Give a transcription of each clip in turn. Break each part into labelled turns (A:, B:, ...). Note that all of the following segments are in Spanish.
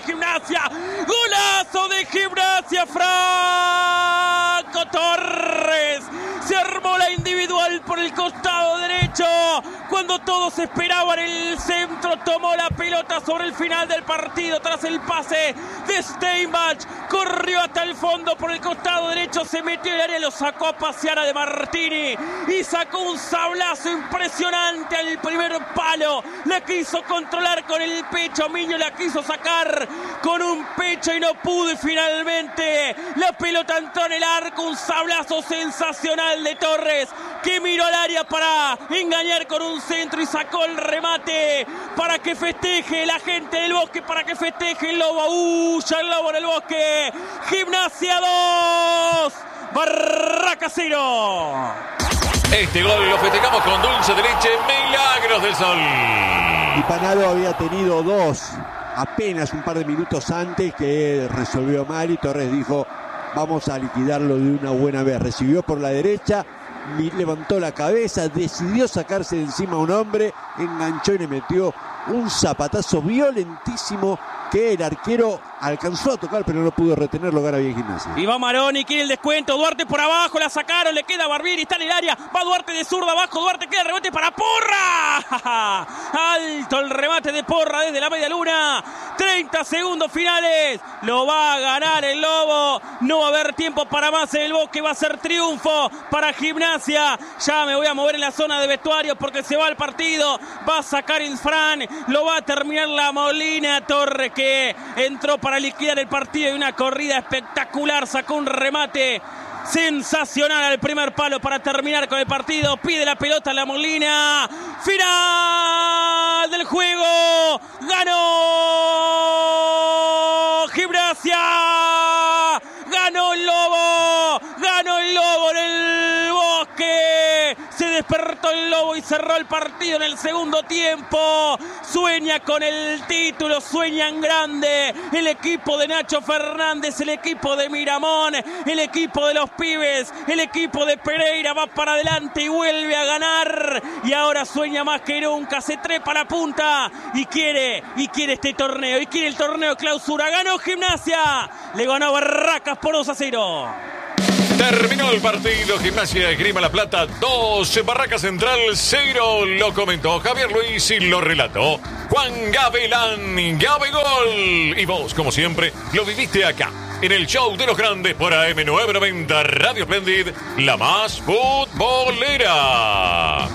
A: Gimnasia. Golazo de Gimnasia, Franco Torres. Se armó la individual por el costado derecho. Cuando todos esperaban el centro, tomó la pelota sobre el final del partido tras el pase de Steinbach. Corrió hasta el fondo por el costado derecho, se metió en el área, lo sacó a pasear a De Martini y sacó un sablazo impresionante al primer palo. La quiso controlar con el pecho, Miño la quiso sacar con un pecho y no pudo, y finalmente la pelota entró en el arco. Un sablazo sensacional de Torres, que miró al área para engañar con un centro y sacó el remate para que festeje la gente del Bosque, para que festeje el Lobo. Ya el Lobo en el Bosque. Gimnasia 2, Barracas 0.
B: Este gol lo festejamos con dulce de leche Milagros del Sol.
C: Y Panado había tenido dos apenas un par de minutos antes, que resolvió mal y Torres dijo: vamos a liquidarlo de una buena vez. Recibió por la derecha, levantó la cabeza, decidió sacarse de encima a un hombre, enganchó y le metió un zapatazo violentísimo que el arquero alcanzó a tocar, pero no pudo retenerlo. Gana bien Gimnasia.
A: Y va Maroni, quiere el descuento. Duarte por abajo, la sacaron, le queda Barbieri, está en el área. Va Duarte de zurda abajo, Duarte queda el rebote para Porra. Alto el remate de Porra desde la media luna. 30 segundos finales. Lo va a ganar el Lobo. No va a haber tiempo para más en el Bosque. Va a ser triunfo para Gimnasia. Ya me voy a mover en la zona de vestuario porque se va el partido. Va a sacar Infran. Lo va a terminar la Molina. Torre, que entró para liquidar el partido, y una corrida espectacular, sacó un remate sensacional al primer palo para terminar con el partido. Pide la pelota a la Molina. Final del juego. Ganó Gimnasia. Ganó el Lobo. Ganó el Lobo en el Bosque. Se despertó el Lobo y cerró el partido en el segundo tiempo. Sueña con el título, sueña en grande el equipo de Nacho Fernández, el equipo de Miramón, el equipo de los pibes, el equipo de Pereira. Va para adelante y vuelve a ganar, y ahora sueña más que nunca. Se trepa la punta y quiere este torneo, y quiere el torneo de clausura. Ganó Gimnasia, le ganó a Barracas por 2-0.
B: Terminó el partido. Gimnasia Esgrima La Plata 2, Barracas Central 0. Lo comentó Javier Luis y lo relató Juan Gavilán. Gabigol. Y vos, como siempre, lo viviste acá, en el show de los grandes por AM990 Radio Splendid, la más futbolera.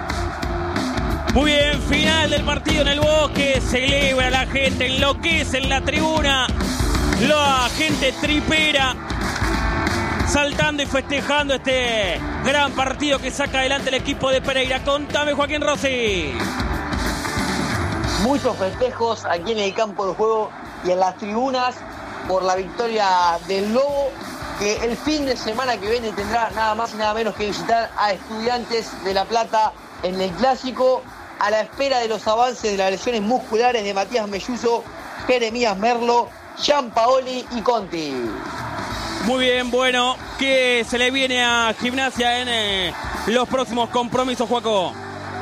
A: Muy bien, final del partido en el Bosque. Celebra la gente, enloquece en la tribuna. La gente tripera, saltando y festejando este gran partido que saca adelante el equipo de Pereira. Contame, Joaquín Rossi.
D: Muchos festejos aquí en el campo de juego y en las tribunas por la victoria del Lobo, que el fin de semana que viene tendrá nada más y nada menos que visitar a Estudiantes de La Plata en el Clásico, a la espera de los avances de las lesiones musculares de Matías Melluso, Jeremías Merlo, Gianpaoli y Conti.
A: Muy bien, bueno, ¿qué se le viene a Gimnasia en los próximos compromisos, Joaco?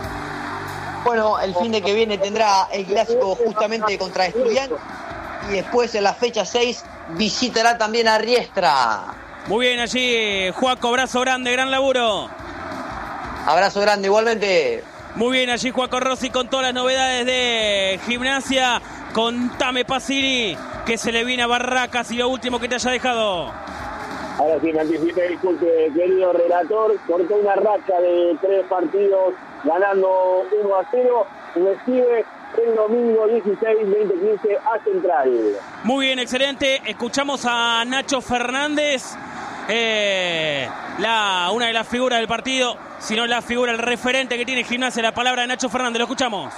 D: Bueno, el fin de que viene tendrá el Clásico justamente contra Estudiantes, y después en la fecha 6 visitará también a Riestra.
A: Muy bien allí, Joaco, abrazo grande, gran laburo.
D: Abrazo grande, igualmente.
A: Muy bien allí, Joaco Rossi, con todas las novedades de Gimnasia. Contame, Pacini, que se le viene a Barracas y lo último que te haya dejado.
E: Ahora sí me anticipé, disculpe, querido relator. Cortó una racha de 3 partidos ganando 1-0. Recibe el domingo 16-20-15 a Central.
A: Muy bien, excelente. Escuchamos a Nacho Fernández, una de las figuras del partido, si no la figura, el referente que tiene Gimnasia. La palabra de Nacho Fernández, lo escuchamos.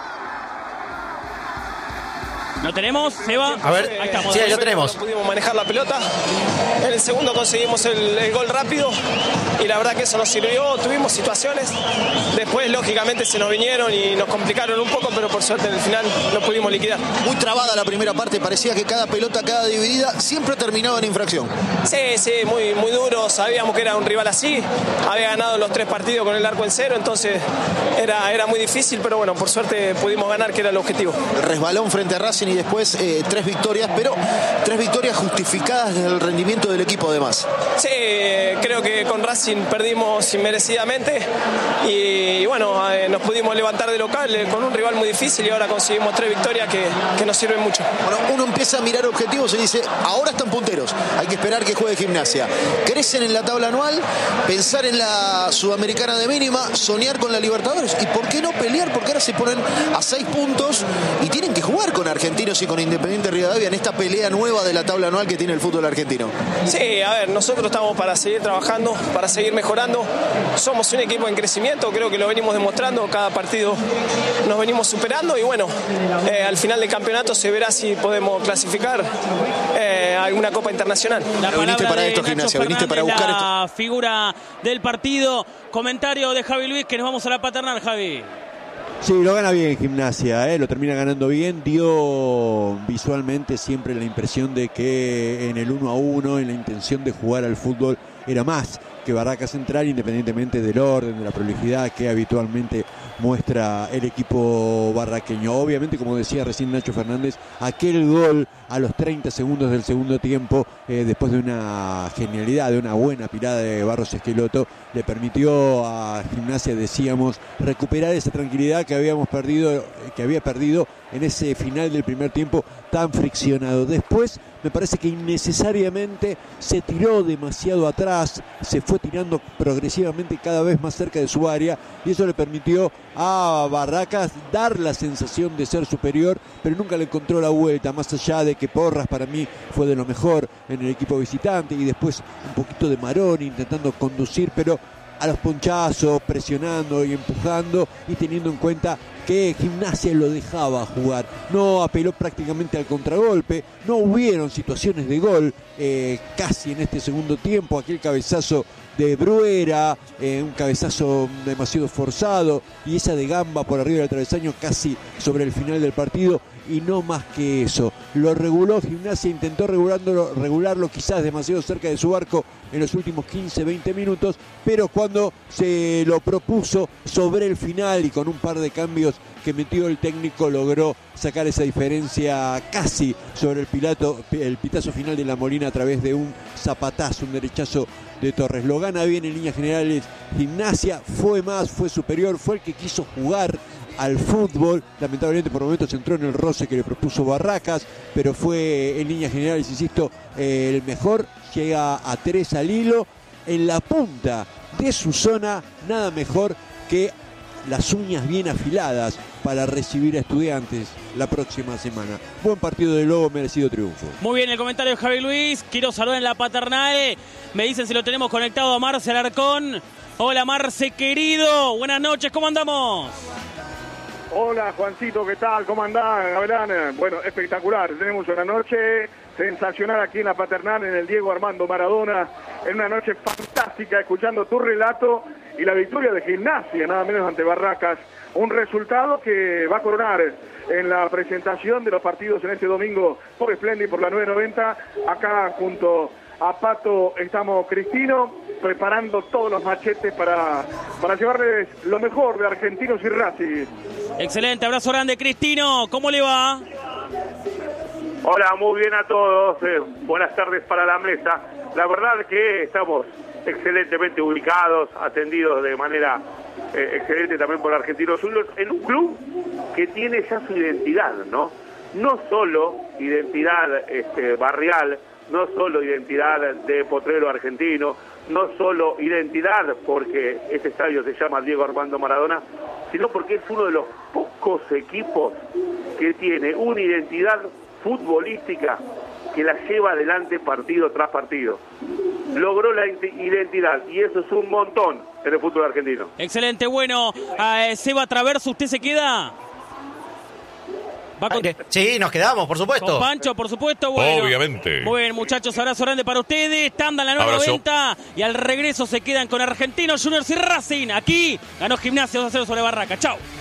A: ¿Lo tenemos, Seba?
F: A ver,
A: ahí estamos.
F: Sí, lo tenemos.
G: No pudimos manejar la pelota. En el segundo conseguimos el gol rápido y la verdad que eso nos sirvió. Tuvimos situaciones. Después, lógicamente, se nos vinieron y nos complicaron un poco, pero por suerte en el final lo pudimos liquidar.
H: Muy trabada la primera parte. Parecía que cada pelota, cada dividida, siempre terminaba en infracción.
G: Sí, muy, muy duro. Sabíamos que era un rival así. Había ganado los 3 partidos con el arco en 0, entonces era muy difícil, pero bueno, por suerte pudimos ganar, que era el objetivo.
H: El resbalón frente a Racing Racing y después 3 victorias, pero 3 victorias justificadas desde el rendimiento del equipo además.
G: Sí, creo que con Racing perdimos inmerecidamente y bueno, nos pudimos levantar de local con un rival muy difícil y ahora conseguimos 3 victorias que nos sirven mucho.
H: Bueno, uno empieza a mirar objetivos y dice, ahora están punteros, hay que esperar que juegue Gimnasia. Crecen en la tabla anual, pensar en la Sudamericana de mínima, soñar con la Libertadores y por qué no pelear, porque ahora se ponen a 6 puntos y tienen que jugar con Argentinos y con Independiente Rivadavia en esta pelea nueva de la tabla anual que tiene el fútbol argentino.
G: Sí, a ver, nosotros estamos para seguir trabajando, para seguir mejorando. Somos un equipo en crecimiento, creo que lo venimos demostrando, cada partido nos venimos superando y bueno, al final del campeonato se verá si podemos clasificar a alguna Copa Internacional.
H: Viniste para esto, Gimnasia, viniste para buscar
A: la figura del partido. Comentario de Javi Luis, que nos vamos a la paternal, Javi.
C: Sí, lo gana bien Gimnasia, lo termina ganando bien. Dio visualmente siempre la impresión de que en el 1-1, en la intención de jugar al fútbol, era más que Barracas Central, independientemente del orden, de la prolijidad que habitualmente muestra el equipo barraqueño. Obviamente, como decía recién Nacho Fernández, aquel gol a los 30 segundos del segundo tiempo, después de una genialidad, de una buena pirada de Barros Esqueloto, le permitió a Gimnasia, decíamos, recuperar esa tranquilidad que había perdido en ese final del primer tiempo tan friccionado. Después me parece que innecesariamente se tiró demasiado atrás, se fue tirando progresivamente cada vez más cerca de su área y eso le permitió a Barracas dar la sensación de ser superior, pero nunca le encontró la vuelta, más allá de que Porras para mí fue de lo mejor en el equipo visitante y después un poquito de Maroni intentando conducir, pero a los ponchazos, presionando y empujando y teniendo en cuenta que Gimnasia lo dejaba jugar. No apeló prácticamente al contragolpe, no hubieron situaciones de gol casi en este segundo tiempo. Aquel cabezazo de Bruera, un cabezazo demasiado forzado y esa de Gamba por arriba del travesaño casi sobre el final del partido y no más que eso. Lo reguló Gimnasia, intentó regularlo quizás demasiado cerca de su arco en los últimos 15-20 minutos, pero cuando se lo propuso sobre el final y con un par de cambios que metió el técnico logró sacar esa diferencia casi sobre el pitazo final de La Molina a través de un zapatazo, un derechazo de Torres. Lo gana bien en líneas generales Gimnasia, fue más, fue superior, fue el que quiso jugar al fútbol, lamentablemente por momentos entró en el roce que le propuso Barracas, pero fue en líneas generales, insisto, el mejor. Llega a 3 al hilo, en la punta de su zona, nada mejor que las uñas bien afiladas para recibir a Estudiantes la próxima semana. Buen partido de Lobo, merecido triunfo.
A: Muy bien el comentario de Javi Luis. Quiero saludar en la paternal. Me dicen si lo tenemos conectado a Marce Alarcón. Hola Marce, querido. Buenas noches, ¿cómo andamos?
F: Hola Juancito, ¿qué tal? ¿Cómo andás, Gavilán? Bueno, espectacular. Tenemos una noche sensacional aquí en la paternal, en el Diego Armando Maradona. En una noche fantástica, escuchando tu relato y la victoria de Gimnasia, nada menos ante Barracas. Un resultado que va a coronar en la presentación de los partidos en este domingo por Splendid, por la 990. Acá junto a Pato estamos Cristino, preparando todos los machetes para llevarles lo mejor de Argentinos y Racing.
A: Excelente, abrazo grande Cristino, ¿cómo le va?
I: Hola, muy bien a todos, buenas tardes para la mesa. La verdad que estamos excelentemente ubicados, atendidos de manera excelente también por Argentinos Juniors, en un club que tiene ya su identidad, ¿no? No solo identidad barrial, no solo identidad de potrero argentino, no solo identidad porque este estadio se llama Diego Armando Maradona, sino porque es uno de los pocos equipos que tiene una identidad futbolística que la lleva adelante partido tras partido. Logró la identidad y eso es un montón en el fútbol argentino.
A: Excelente, bueno, Seba Traverso, ¿usted se queda?
J: Sí, nos quedamos, por supuesto.
A: Con Pancho, por supuesto. Bueno,
B: obviamente.
A: Muy bien, muchachos, abrazo grande para ustedes. Tanda en la 990 y al regreso se quedan con Argentinos Juniors y Racing. Aquí ganó Gimnasia 2-0 sobre Barraca. Chau.